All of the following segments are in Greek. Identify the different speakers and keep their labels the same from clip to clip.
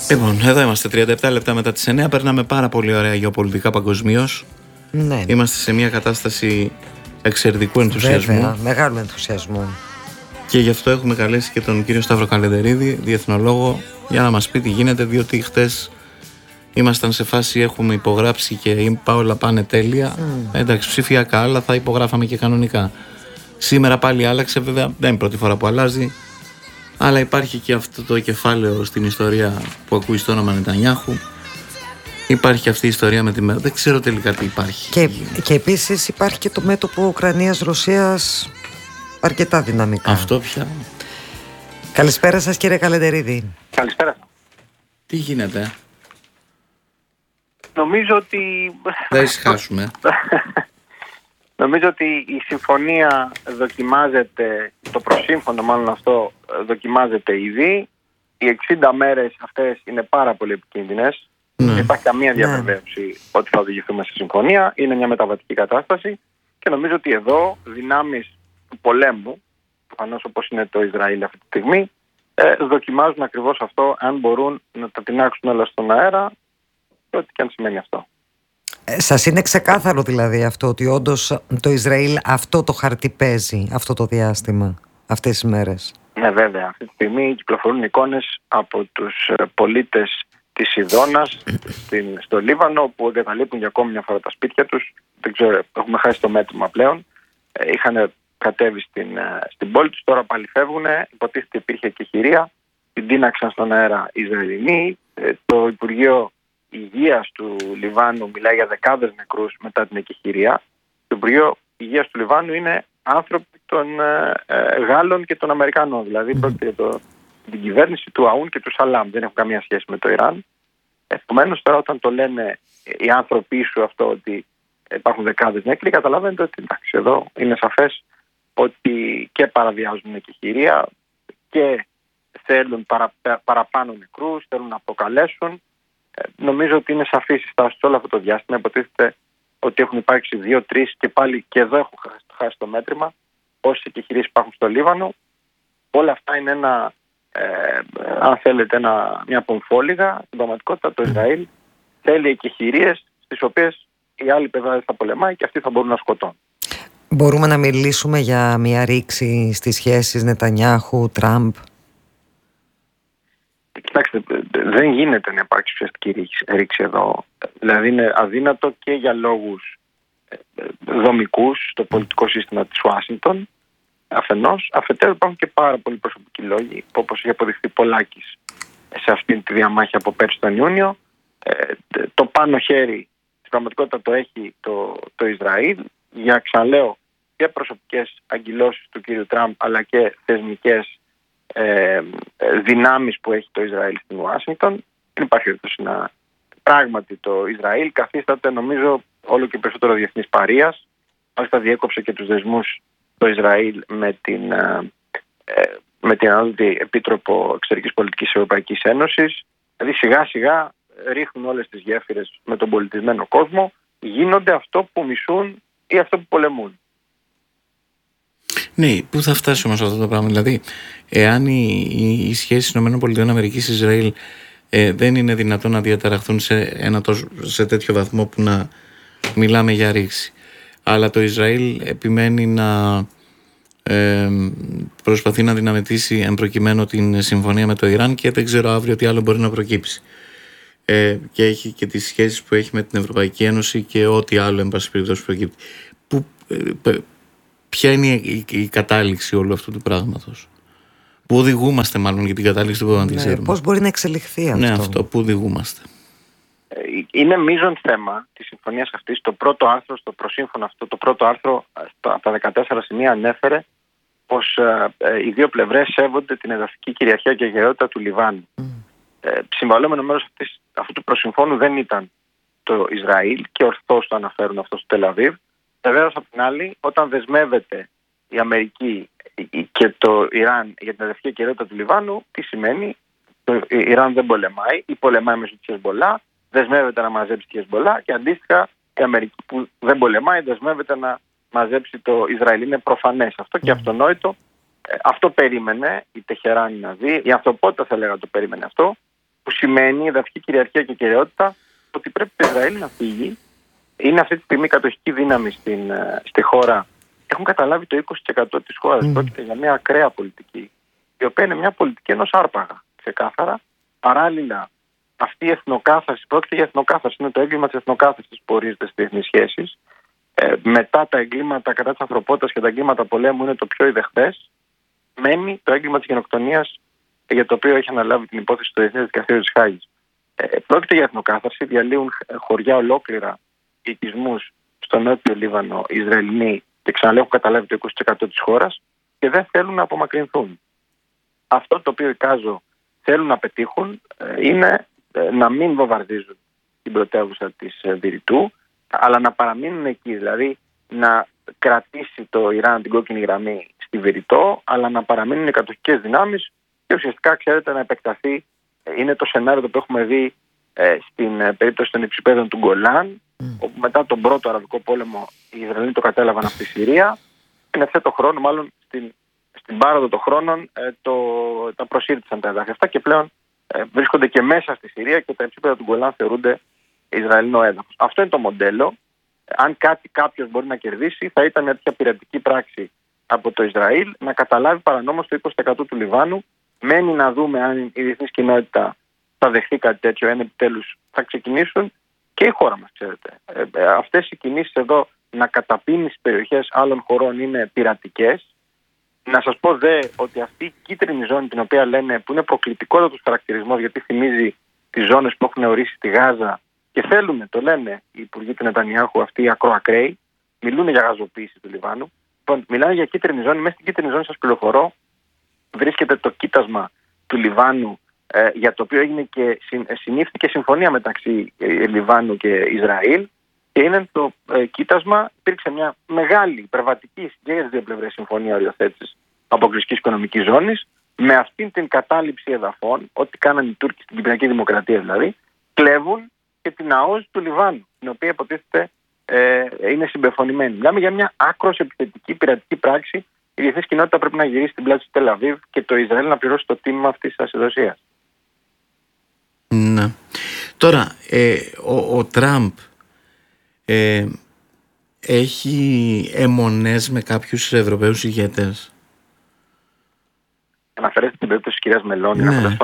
Speaker 1: Λοιπόν, εδώ είμαστε 37 λεπτά μετά τις 9. Περνάμε πάρα πολύ ωραία γεωπολιτικά παγκοσμίως.
Speaker 2: Ναι.
Speaker 1: Είμαστε σε μια κατάσταση εξαιρετικού ενθουσιασμού.
Speaker 2: Βέβαια, μεγάλου ενθουσιασμού.
Speaker 1: Και γι' αυτό έχουμε καλέσει και τον κύριο Σταύρο Καλεντερίδη, διεθνολόγο, για να μας πει τι γίνεται, διότι χτες ήμασταν σε φάση, έχουμε υπογράψει και όλα πάνε τέλεια. Εντάξει, ψηφιακά, αλλά θα υπογράφαμε και κανονικά. Σήμερα πάλι άλλαξε, βέβαια, δεν είναι η πρώτη φορά που αλλάζει. Αλλά υπάρχει και αυτό το κεφάλαιο στην ιστορία που ακούει στο όνομα Νετανιάχου. Υπάρχει αυτή η ιστορία με τη μέρα. Δεν ξέρω τελικά τι υπάρχει.
Speaker 2: Και επίσης υπάρχει και το μέτωπο Ουκρανίας-Ρωσίας αρκετά δυναμικά.
Speaker 1: Αυτό πια.
Speaker 2: Καλησπέρα σας, κύριε Καλεντερίδη.
Speaker 3: Καλησπέρα.
Speaker 1: Τι γίνεται?
Speaker 3: Νομίζω ότι...
Speaker 1: Θα ησυχάσουμε.
Speaker 3: Νομίζω ότι η συμφωνία δοκιμάζεται, το προσύμφωνο μάλλον αυτό δοκιμάζεται ήδη. Οι 60 μέρες αυτές είναι πάρα πολύ επικίνδυνες. Δεν υπάρχει καμία διαβεβαίωση ότι θα οδηγηθούμε σε συμφωνία. Είναι μια μεταβατική κατάσταση και νομίζω ότι εδώ δυνάμεις του πολέμου, προφανώς όπως είναι το Ισραήλ αυτή τη στιγμή, δοκιμάζουν ακριβώς αυτό, αν μπορούν να τα τεινάξουν όλα στον αέρα, ό,τι και αν σημαίνει αυτό.
Speaker 2: Σας είναι ξεκάθαρο δηλαδή αυτό, ότι όντως το Ισραήλ αυτό το χαρτί παίζει αυτό το διάστημα, αυτές τις μέρες?
Speaker 3: Ναι, βέβαια. Αυτή τη στιγμή κυκλοφορούν εικόνες από τους πολίτες της Σιδώνας στο Λίβανο, που εγκαταλείπουν για ακόμη μια φορά τα σπίτια τους. Δεν ξέρω, έχουμε χάσει το μέτρημα πλέον. Είχαν κατέβει στην πόλη τους, τώρα πάλι φεύγουν. Υποτίθεται υπήρχε εκεχηρία. Την τίναξαν στον αέρα οι Ισραηλινοί. Το Υπουργείο Υγείας του Λιβάνου μιλάει για δεκάδες νεκρούς μετά την εκεχηρία. Το Υπουργείο Υγείας του Λιβάνου είναι άνθρωποι των Γάλλων και των Αμερικανών. Δηλαδή πρόκειται για την κυβέρνηση του Αούν και του Σαλάμ. Δεν έχουν καμία σχέση με το Ιράν. Επομένως, τώρα όταν το λένε οι άνθρωποι σου αυτό, ότι υπάρχουν δεκάδες νεκροί, καταλαβαίνετε ότι εντάξει, εδώ είναι σαφές ότι και παραβιάζουν εκεχηρία και θέλουν παραπάνω νεκρούς, θέλουν να αποκαλέσουν. Νομίζω ότι είναι σαφής η στάση όλο αυτό το διάστημα. Υποτίθεται ότι έχουν υπάρξει 2-3 και πάλι και εδώ έχουν χάσει το μέτρημα. Όσες εκεχηρίες υπάρχουν στο Λίβανο, όλα αυτά είναι αν θέλετε, μια πομφόλιγα. Στην πραγματικότητα το Ισραήλ θέλει εκεχηρίες στις οποίες η άλλη πλευρά δεν θα πολεμάει και αυτοί θα μπορούν να σκοτώνουν.
Speaker 2: Μπορούμε να μιλήσουμε για μια ρήξη στις σχέσεις Νετανιάχου-Τραμπ?
Speaker 3: Κοιτάξτε, δεν γίνεται να υπάρξει ουσιαστική ρήξη εδώ. Δηλαδή είναι αδύνατο και για λόγους δομικούς στο πολιτικό σύστημα της Ουάσιγκτον αφενός. Αφετέρου υπάρχουν και πάρα πολλοί προσωπικοί λόγοι, όπως έχει αποδειχθεί Πολάκης σε αυτή τη διαμάχη από πέρσι τον Ιούνιο. Το πάνω χέρι στην πραγματικότητα το έχει το Ισραήλ, για, ξαναλέω, και προσωπικές αγκυλώσεις του κ. Τραμπ, αλλά και θεσμικές δυνάμεις που έχει το Ισραήλ στην Ουάσιγκτον. Δεν υπάρχει περίπτωση να... Πράγματι το Ισραήλ καθίσταται, νομίζω, όλο και περισσότερο διεθνής παρείας. Μάλιστα διέκοψε και τους δεσμούς το Ισραήλ με την Ανώτατη Επίτροπο Εξωτερικής Πολιτικής της Ευρωπαϊκής Ένωσης. Δηλαδή σιγά σιγά ρίχνουν όλες τις γέφυρες με τον πολιτισμένο κόσμο, γίνονται αυτό που μισούν ή αυτό που πολεμούν.
Speaker 1: Ναι, πού θα φτάσει όμως αυτό το πράγμα? Δηλαδή, εάν οι σχέσεις ΗΠΑ-Ισραήλ δεν είναι δυνατόν να διαταραχθούν σε τέτοιο βαθμό που να μιλάμε για ρήξη, αλλά το Ισραήλ επιμένει να προσπαθεί να δυναμητήσει εν προκειμένου την συμφωνία με το Ιράν, και δεν ξέρω αύριο τι άλλο μπορεί να προκύψει. Και έχει και τις σχέσεις που έχει με την Ευρωπαϊκή Ένωση και ό,τι άλλο εν πάση περιπτώσει προκύπτει. Ποια είναι η κατάληξη όλου αυτού του πράγματος? Πού οδηγούμαστε, μάλλον, για την κατάληξη του προγραμματισμού?
Speaker 2: Πώς μπορεί να εξελιχθεί αυτό?
Speaker 1: Ναι, αυτό, πού οδηγούμαστε?
Speaker 3: Είναι μείζον θέμα της συμφωνίας αυτής. Το πρώτο άρθρο στο προσύμφωνο αυτό, το πρώτο άρθρο από τα 14 σημεία ανέφερε πως οι δύο πλευρές σέβονται την εδαφική κυριαρχία και ακεραιότητα του Λιβάνου. Συμβαλόμενο μέρος αυτού του προσυμφώνου δεν ήταν το Ισραήλ, και ορθώς το αναφέρουν αυτό στο Τελαβίβ. Βεβαίως, απ' την άλλη, όταν δεσμεύεται η Αμερική και το Ιράν για την εδαφική ακεραιότητα του Λιβάνου, τι σημαίνει? Το Ιράν δεν πολεμάει ή πολεμάει μέσω της Χεσμπολά, δεσμεύεται να μαζέψει τη Χεσμπολά, και αντίστοιχα η Αμερική που δεν πολεμάει δεσμεύεται να μαζέψει το Ισραήλ. Είναι προφανές αυτό και αυτονόητο. Αυτό περίμενε η Τεχεράνη να δει, η ανθρωπότητα θα λέγαμε το περίμενε αυτό. που σημαίνει εδαφική κυριαρχία και κυριότητα, ότι πρέπει το Ισραήλ να φύγει. Είναι αυτή τη στιγμή κατοχική δύναμη στη χώρα. Έχουν καταλάβει το 20% της χώρας. Πρόκειται για μια ακραία πολιτική, η οποία είναι μια πολιτική ενός άρπαγα, ξεκάθαρα. Παράλληλα, αυτή η εθνοκάθαρση, πρόκειται για εθνοκάθαρση, είναι το έγκλημα της εθνοκάθαρσης που ορίζεται στις διεθνείς σχέσεις. Μετά τα εγκλήματα κατά της ανθρωπότητας και τα εγκλήματα πολέμου είναι το πιο ιδεχθές. Μένει το έγκλημα της γενοκτονίας, για το οποίο έχει αναλάβει την υπόθεση στο Διεθνές Δικαστήριο της Χάγης. Πρόκειται για εθνοκάθαρση, διαλύουν χωριά ολόκληρα οικισμούς στο νότιο Λίβανο οι Ισραηλινοί και ξαναλέω έχουν καταλάβει το 20% της χώρας και δεν θέλουν να απομακρυνθούν. Αυτό το οποίο οι Κάζο θέλουν να πετύχουν είναι να μην βομβαρδίζουν την πρωτεύουσα της Βηρητού, αλλά να παραμείνουν εκεί, δηλαδή να κρατήσει το Ιράν την κόκκινη γραμμή στη Βηρητό, αλλά να παραμείνουν οι κατοχικές δυνάμεις και ουσιαστικά, ξέρετε, να επεκταθεί. Είναι το σενάριο το που έχουμε δει στην περίπτωση των υψηπέδων του Γκολάν, όπου μετά τον πρώτο Αραβικό πόλεμο οι Ισραηλοί το κατέλαβαν από τη Συρία. Είναι αυτό το χρόνο, μάλλον στην πάροδο των χρόνων, τα προσήρτησαν τα εδάφια αυτά και πλέον βρίσκονται και μέσα στη Συρία και τα υψηπέδα του Γκολάν θεωρούνται Ισραηλινό έδαφος. Αυτό είναι το μοντέλο. Αν κάποιος μπορεί να κερδίσει, θα ήταν μια τέτοια πειρατική πράξη από το Ισραήλ να καταλάβει παρανόμως το 20% του Λιβάνου. Μένει να δούμε αν η διεθνής κοινότητα θα δεχθεί κάτι τέτοιο, αν επιτέλους θα ξεκινήσουν και η χώρα μας, ξέρετε. Αυτές οι κινήσεις εδώ να καταπίνει στις περιοχές άλλων χωρών είναι πειρατικές. Να σας πω δε ότι αυτή η κίτρινη ζώνη, την οποία λένε, που είναι προκλητικότατος χαρακτηρισμός, γιατί θυμίζει τις ζώνες που έχουν ορίσει τη Γάζα και θέλουν, το λένε οι υπουργοί του Νετανιάχου, αυτοί οι ακροακραίοι, μιλούν για γαζοποίηση του Λιβάνου. Λοιπόν, μιλάνε για κίτρινη ζώνη. Μέσα στην κίτρινη ζώνη, σας πληροφορώ, βρίσκεται το κοίτασμα του Λιβάνου, για το οποίο έγινε και συνήφθηκε συμφωνία μεταξύ Λιβάνου και Ισραήλ. Και είναι το κοίτασμα, υπήρξε μια μεγάλη υπερβατική και για τις δύο πλευρές συμφωνία οριοθέτησης αποκλειστικής οικονομικής ζώνης, με αυτήν την κατάληψη εδαφών, ό,τι κάνανε οι Τούρκοι στην Κυπριακή Δημοκρατία δηλαδή, κλέβουν και την ΑΟΣ του Λιβάνου, την οποία υποτίθεται είναι συμπεφωνημένη. Μιλάμε για μια άκρως επιθετική πειρατική πράξη. Η διεθνής κοινότητα πρέπει να γυρίσει στην πλάτη του Τελ Αβίβ και το Ισραήλ να πληρώσει το τίμημα αυτής της ασυδοσίας.
Speaker 1: Ναι. Τώρα, ο Τραμπ έχει αιμονές με κάποιους Ευρωπαίους ηγέτες.
Speaker 3: Αναφέρεστε την περίπτωση της κυρίας Μελώνη.
Speaker 1: Ναι.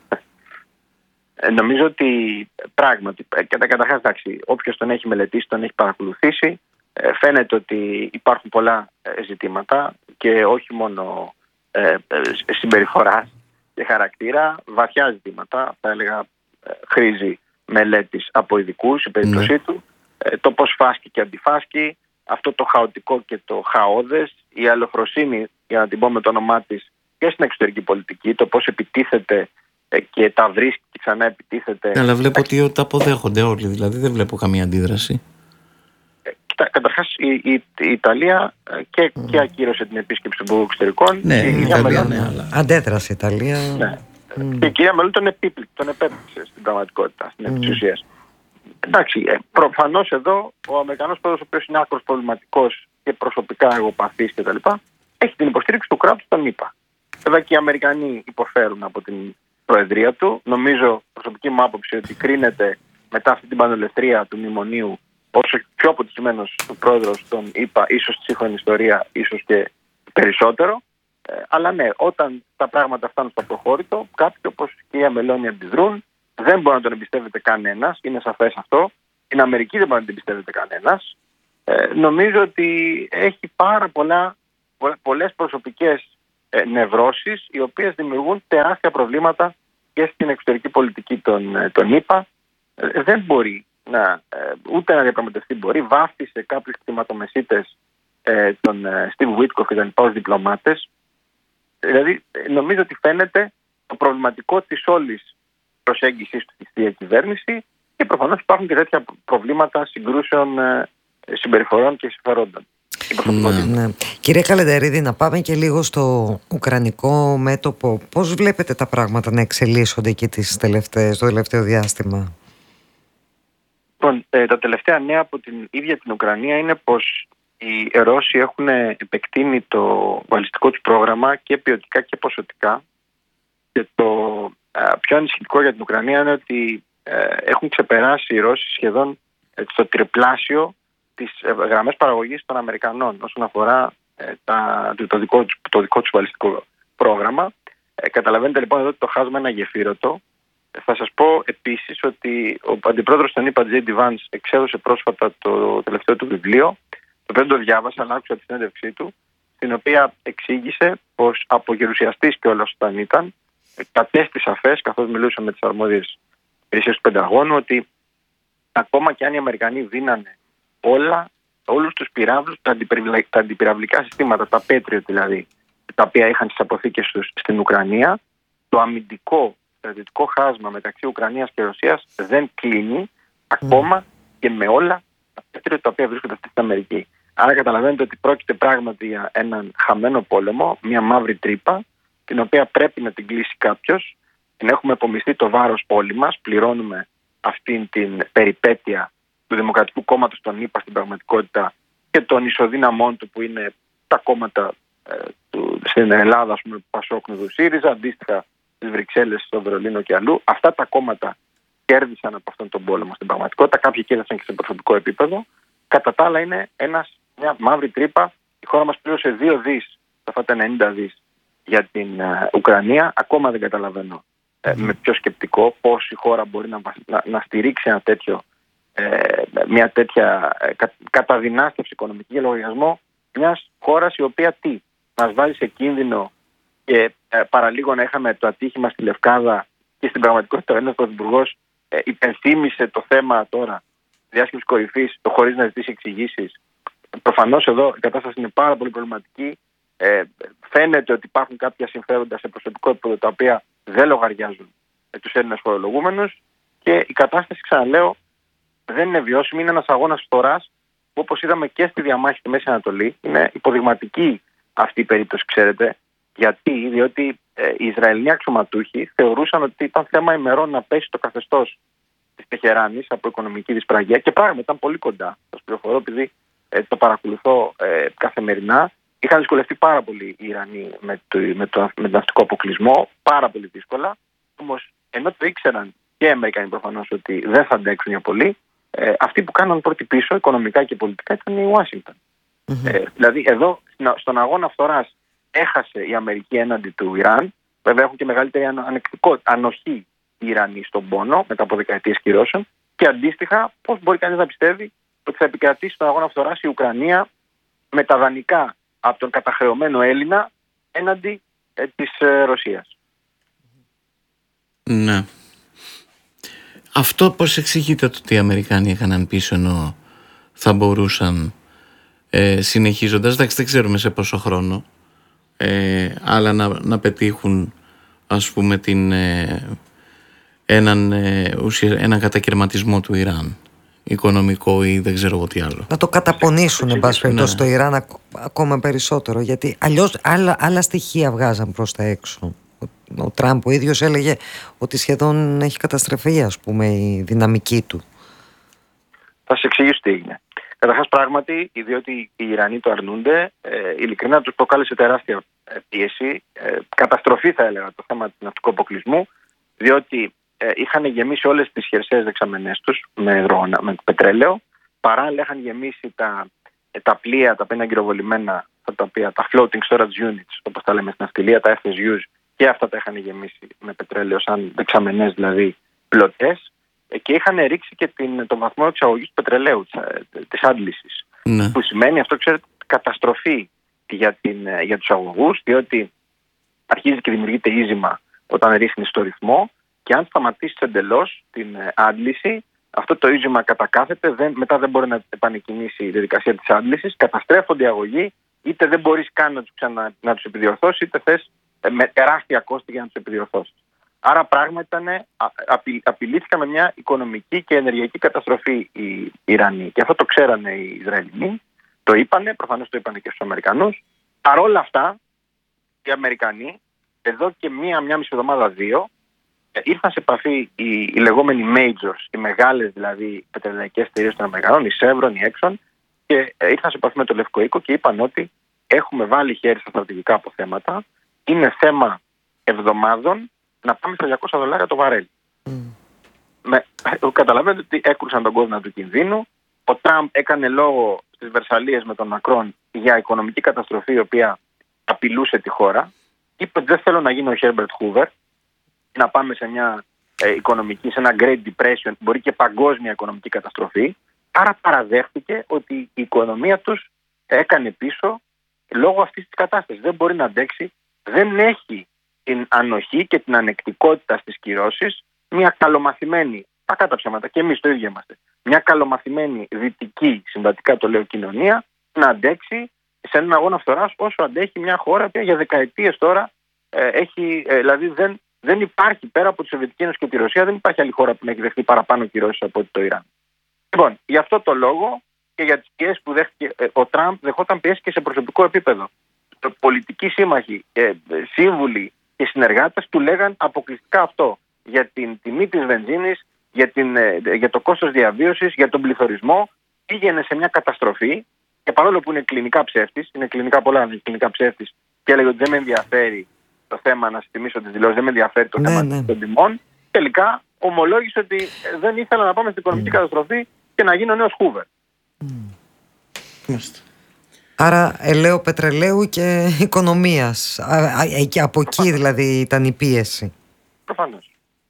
Speaker 3: Νομίζω ότι πράγματι, καταρχάς, εντάξει, όποιος τον έχει μελετήσει, τον έχει παρακολουθήσει, φαίνεται ότι υπάρχουν πολλά ζητήματα και όχι μόνο συμπεριφοράς και χαρακτήρα, βαθιά ζητήματα, θα έλεγα χρήζει μελέτης από ειδικούς η περίπτωσή του, το πώς φάσκει και αντιφάσκει, αυτό το χαοτικό και το χαόδες, η αλλοφροσύνη, για να την πω με το όνομά της, και στην εξωτερική πολιτική, το πώς επιτίθεται και τα βρίσκει και ξανά επιτίθεται.
Speaker 1: Αλλά βλέπω ότι τα αποδέχονται όλοι, δηλαδή δεν βλέπω καμία αντίδραση.
Speaker 3: Καταρχάς η Ιταλία και ακύρωσε την επίσκεψη του Υπουργού Εξωτερικών.
Speaker 1: Ναι, η Ιταλία, ναι, αλλά
Speaker 2: αντέδρασε η Ιταλία.
Speaker 3: Ναι. Και η κυρία Μελώνη τον επέπληξε στην πραγματικότητα, στην επί της ουσίας. Εντάξει, προφανώς εδώ ο Αμερικανός πρόεδρος, ο οποίος είναι άκρως προβληματικός και προσωπικά εγωπαθής κτλ., έχει την υποστήριξη του κράτους των ΗΠΑ. Βέβαια και οι Αμερικανοί υποφέρουν από την προεδρία του. Νομίζω, προσωπική μου άποψη, ότι κρίνεται μετά αυτή την πανελευθερία του μνημονίου όσο πιο αποτυχημένος ο πρόεδρος των ΗΠΑ, ίσως στη σύγχρονη ιστορία, ίσως και περισσότερο. Αλλά ναι, όταν τα πράγματα φτάνουν στο προχώρητο, κάποιοι όπως και η Μελώνη αντιδρούν. Δεν μπορεί να τον εμπιστεύεται κανένας, είναι σαφές αυτό. Στην Αμερική δεν μπορεί να τον εμπιστεύεται κανένας. Νομίζω ότι έχει πολλές προσωπικές νευρώσεις, οι οποίες δημιουργούν τεράστια προβλήματα και στην εξωτερική πολιτική των ΗΠΑ. Δεν μπορεί ούτε να διαπραγματευτεί, μπορεί. Βάφτισε κάποιους κτηματομεσίτες, τον Steve Witkoff και τον υπόλοιπους διπλωμάτες. Δηλαδή, νομίζω ότι φαίνεται το προβληματικό της όλης προσέγγισης του στη διακυβέρνηση και προφανώς υπάρχουν και τέτοια προβλήματα συγκρούσεων συμπεριφορών και συμφερόντων.
Speaker 2: Ναι. Κύριε Καλεντερίδη, να πάμε και λίγο στο ουκρανικό μέτωπο. Πώς βλέπετε τα πράγματα να εξελίσσονται εκεί το τελευταίο διάστημα?
Speaker 3: Λοιπόν, τα τελευταία νέα από την ίδια την Ουκρανία είναι πως οι Ρώσοι έχουν επεκτείνει το βαλιστικό του πρόγραμμα και ποιοτικά και ποσοτικά και το πιο ανησυχητικό για την Ουκρανία είναι ότι έχουν ξεπεράσει οι Ρώσοι σχεδόν στο τριπλάσιο τις γραμμές παραγωγής των Αμερικανών όσον αφορά το δικό τους βαλιστικό πρόγραμμα. Καταλαβαίνετε λοιπόν εδώ ότι το χάσμα είναι αγεφύρωτο. Θα σας πω επίσης ότι ο αντιπρόεδρος των ΗΠΑ, J.D. Vance, εξέδωσε πρόσφατα το τελευταίο του βιβλίο, το οποίο το διάβασα, αλλά άκουσα τη συνέντευξή του, στην οποία εξήγησε πως από γερουσιαστής κιόλας όταν ήταν, κατέστη σαφές, καθώς μιλούσε με τις αρμόδιες υπηρεσίες του Πενταγώνου, ότι ακόμα και αν οι Αμερικανοί δίνανε όλους τους πυράβλους, τα αντιπυραυλικά συστήματα, τα Patriot δηλαδή, τα οποία είχαν στις αποθήκες τους στην Ουκρανία, το αμυντικό στρατιωτικό χάσμα μεταξύ Ουκρανίας και Ρωσίας δεν κλείνει ακόμα και με όλα τα Patriot τα οποία βρίσκονται αυτή στην Αμερική. Άρα καταλαβαίνετε ότι πρόκειται πράγματι για έναν χαμένο πόλεμο, μια μαύρη τρύπα, την οποία πρέπει να την κλείσει κάποιος. Την έχουμε απομειστεί το βάρος όλοι μας, πληρώνουμε αυτήν την περιπέτεια του Δημοκρατικού Κόμματος των ΗΠΑ στην πραγματικότητα και των ισοδύναμών του που είναι τα κόμματα στην Ελλάδα, ας πούμε, Πασόκ, Νουδού, ΣΥΡΙΖΑ, αντίστοιχα στις Βρυξέλλες, στο Βερολίνο και αλλού. Αυτά τα κόμματα κέρδισαν από αυτόν τον πόλεμο στην πραγματικότητα. Κάποιοι κέρδισαν και σε προσωπικό επίπεδο. Κατά τα άλλα, είναι μια μαύρη τρύπα. Η χώρα μας πλήρωσε 2 δις, αυτά τα 90 δις για την Ουκρανία. Ακόμα δεν καταλαβαίνω με πιο σκεπτικό πώς η χώρα μπορεί να στηρίξει μια τέτοια καταδυνάστευση οικονομική για λογαριασμό μιας χώρας η οποία μας βάζει σε κίνδυνο. Και παραλίγο να είχαμε το ατύχημα στη Λευκάδα και στην πραγματικότητα ο Έλληνας Πρωθυπουργός υπενθύμησε το θέμα τώρα διάσκεψη κορυφής χωρίς να ζητήσει εξηγήσεις. Προφανώς εδώ η κατάσταση είναι πάρα πολύ προβληματική. Φαίνεται ότι υπάρχουν κάποια συμφέροντα σε προσωπικό επίπεδο τα οποία δεν λογαριάζουν τους Έλληνες φορολογούμενους και η κατάσταση, ξαναλέω, δεν είναι βιώσιμη. Είναι ένας αγώνας φθοράς που, όπως είδαμε και στη διαμάχη στη Μέση Ανατολή, είναι υποδειγματική αυτή η περίπτωση, ξέρετε. Γιατί, διότι οι Ισραηλοί αξιωματούχοι θεωρούσαν ότι ήταν θέμα ημερών να πέσει το καθεστώς της Τεχεράνης από οικονομική δυσπραγία και πράγματι ήταν πολύ κοντά. Σας πληροφορώ, επειδή το παρακολουθώ καθημερινά. Είχαν δυσκολευτεί πάρα πολύ οι Ιρανοί με τον ναυτικό αποκλεισμό, πάρα πολύ δύσκολα. Όμως, ενώ το ήξεραν και οι Αμερικανοί προφανώς ότι δεν θα αντέξουν για πολύ, αυτοί που κάναν πρώτη πίσω οικονομικά και πολιτικά ήταν η Ουάσιγκτον. Δηλαδή, εδώ στον αγώνα φθοράς έχασε η Αμερική έναντι του Ιράν. Βέβαια, έχουν και μεγαλύτερη ανοχή οι Ιρανοί στον πόνο μετά από δεκαετίες κυρώσεων. Και αντίστοιχα, πώς μπορεί κανείς να πιστεύει ότι θα επικρατήσει στον αγώνα φθοράς η Ουκρανία με τα δανεικά από τον καταχρεωμένο Έλληνα έναντι της Ρωσίας.
Speaker 1: Ναι. Αυτό πώς εξηγείται το ότι οι Αμερικάνοι έκαναν πίσω ενώ θα μπορούσαν συνεχίζοντας, εντάξει, δεν ξέρουμε σε πόσο χρόνο, αλλά να πετύχουν, ας πούμε, έναν κατακαιρματισμό του Ιράν, οικονομικό ή δεν ξέρω εγώ τι άλλο.
Speaker 2: Να το καταπονήσουν, εν πάση περιπτώσει, στο Ιράν ακόμα περισσότερο, γιατί αλλιώς άλλα στοιχεία βγάζαν προς τα έξω. Ο Τραμπ ο ίδιος έλεγε ότι σχεδόν έχει καταστραφεί, ας πούμε, η δυναμική του.
Speaker 3: Θα σας εξηγήσω τι έγινε. Καταρχάς, πράγματι, διότι οι Ιρανοί το αρνούνται, ειλικρινά τους προκάλεσε τεράστια πίεση, καταστροφή θα έλεγα το θέμα του ναυτικού αποκλεισμού, διότι είχαν γεμίσει όλες τις χερσαίες δεξαμενές τους με πετρέλαιο, παράλληλα είχαν γεμίσει τα πλοία, τα οποία είναι αγκυροβολημένα, τα floating storage units, όπως τα λέμε στην ναυτιλία, τα FSUs, και αυτά τα είχαν γεμίσει με πετρέλαιο σαν δεξαμενές δηλαδή πλωτές, και είχαν ρίξει και τον βαθμό εξαγωγής του πετρελαίου, της άντλησης.
Speaker 1: Ναι.
Speaker 3: Που σημαίνει αυτό, ξέρετε, καταστροφή για τους αγωγούς, διότι αρχίζει και δημιουργείται ίζημα όταν ρίχνεις το ρυθμό, και αν σταματήσεις εντελώς την άντληση, αυτό το ίζημα κατακάθεται, μετά δεν μπορεί να επανεκκινήσει η διαδικασία της άντλησης, καταστρέφονται οι αγωγοί, είτε δεν μπορείς καν να τους επιδιορθώσεις, είτε θες με τεράστια κόστη για να τους επιδιορθώσεις. Άρα πράγματι απειλήθηκαν με μια οικονομική και ενεργειακή καταστροφή οι Ιρανοί. Και αυτό το ξέρανε οι Ισραηλινοί, το είπανε, προφανώς το είπανε και στους Αμερικανούς. Παρ' όλα αυτά, οι Αμερικανοί, εδώ και μία μισή εβδομάδα, 2, ήρθαν σε επαφή οι λεγόμενοι majors, οι μεγάλες δηλαδή πετρελαϊκές εταιρείες των Αμερικανών, η Chevron, η Exxon, και ήρθαν σε επαφή με το Λευκό Οίκο και είπαν ότι έχουμε βάλει χέρι στα στρατηγικά αποθέματα. Είναι θέμα εβδομάδων να πάμε στα $200 το βαρέλι. Καταλαβαίνετε ότι έκρουσαν τον κόδωνα του κινδύνου. Ο Τραμπ έκανε λόγο στις Βερσαλίες με τον Μακρόν για οικονομική καταστροφή η οποία απειλούσε τη χώρα. Είπε ότι δεν θέλω να γίνω ο Herbert Hoover, να πάμε σε μια οικονομική, σε ένα Great Depression, μπορεί και παγκόσμια οικονομική καταστροφή. Άρα παραδέχτηκε ότι η οικονομία τους έκανε πίσω λόγω αυτής της κατάστασης. Δεν μπορεί να αντέξει, δεν έχει την ανοχή και την ανεκτικότητα στις κυρώσεις. Μια καλομαθημένη, κακά τα ψέματα, και εμείς το ίδιο είμαστε, μια καλομαθημένη δυτική, συμβατικά το λέω, κοινωνία να αντέξει σε έναν αγώνα φθοράς όσο αντέχει μια χώρα που για δεκαετίες τώρα έχει, δηλαδή δεν υπάρχει πέρα από τη Σοβιετική Ένωση και τη Ρωσία, δεν υπάρχει άλλη χώρα που να έχει δεχτεί παραπάνω κυρώσεις από το Ιράν. Λοιπόν, γι' αυτό το λόγο και για τις πιέσεις που δέχτηκε ο Τραμπ, δεχόταν πιέσεις και σε προσωπικό επίπεδο. Πολιτικοί σύμμαχοι, σύμβουλοι και συνεργάτες του λέγαν αποκλειστικά αυτό. Για την τιμή της βενζίνης, για το κόστος διαβίωσης, για τον πληθωρισμό, πήγαινε σε μια καταστροφή και παρόλο που είναι κλινικά ψεύτης, είναι κλινικά πολλά, είναι κλινικά ψεύτης και έλεγε ότι δεν με ενδιαφέρει το θέμα, να συντιμήσω τις δηλώσεις, δεν με ενδιαφέρει το θέμα των τιμών, τελικά ομολόγησε ότι δεν ήθελα να πάμε στην οικονομική καταστροφή και να γίνω νέος Χούβερ.
Speaker 2: Άρα ελαίο πετρελαίου και οικονομίας. Και από εκεί δηλαδή ήταν η πίεση.
Speaker 3: Προφανώς.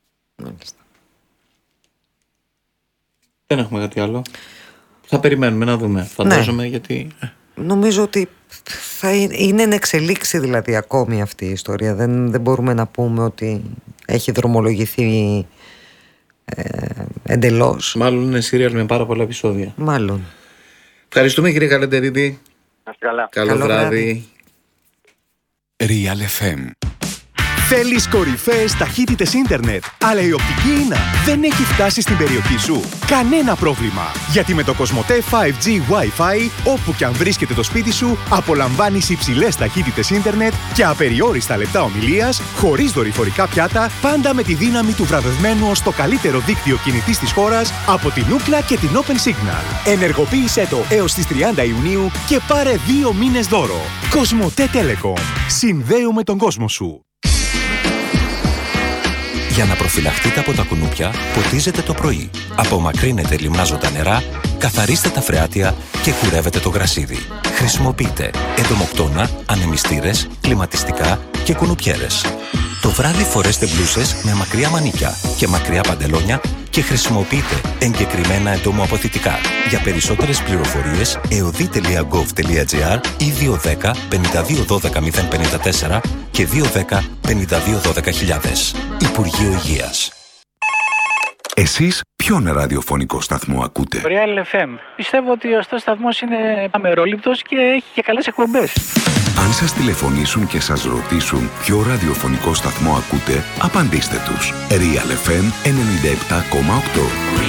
Speaker 1: Δεν έχουμε κάτι άλλο. Θα περιμένουμε να δούμε, φαντάζομαι, γιατί...
Speaker 2: Νομίζω ότι θα είναι εν εξελίξη δηλαδή ακόμη αυτή η ιστορία. Δεν μπορούμε να πούμε ότι έχει δρομολογηθεί εντελώς.
Speaker 1: Μάλλον είναι σύριαλ με πάρα πολλά επεισόδια.
Speaker 2: Μάλλον.
Speaker 1: Ευχαριστούμε, κύριε Καλεντερίδη. Καλό βράδυ.
Speaker 4: Real FM. Θέλεις κορυφαίες ταχύτητες ίντερνετ, αλλά η οπτική ίνα δεν έχει φτάσει στην περιοχή σου? Κανένα πρόβλημα, γιατί με το Κοσμοτέ 5G Wi-Fi, όπου και αν βρίσκεται το σπίτι σου, απολαμβάνεις υψηλές ταχύτητες ίντερνετ και απεριόριστα λεπτά ομιλίας, χωρίς δορυφορικά πιάτα, πάντα με τη δύναμη του βραβευμένου ως το καλύτερο δίκτυο κινητής της χώρας από την Ookla και την Open Signal. Ενεργοποίησέ το έως τις 30 Ιουνίου και πάρε 2 μήνες δώρο. Κοσμοτέ Telecom. Συνδέουμε τον κόσμο σου. Για να προφυλαχτείτε από τα κουνούπια, ποτίζετε το πρωί. Απομακρύνετε λιμνάζοντα νερά, καθαρίστε τα φρεάτια και κουρεύετε το γρασίδι. Χρησιμοποιείτε εντομοκτώνα, ανεμιστήρες, κλιματιστικά και κουνουπιέρες. Το βράδυ φορέστε μπλούσες με μακριά μανίκια και μακριά παντελόνια και χρησιμοποιείτε εγκεκριμένα εντομοαποθητικά. Για περισσότερες πληροφορίες, eodi.gov.gr ή 210 52 12 054 και 210 52 12 000. Υπουργείο Υγείας.
Speaker 5: Εσείς ποιον ραδιοφωνικό σταθμό ακούτε?
Speaker 6: Real FM. Πιστεύω ότι ο σταθμός είναι αμερόληπτος και έχει και καλές εκπομπές.
Speaker 5: Αν σας τηλεφωνήσουν και σας ρωτήσουν ποιο ραδιοφωνικό σταθμό ακούτε, απαντήστε τους. Real FM 97,8.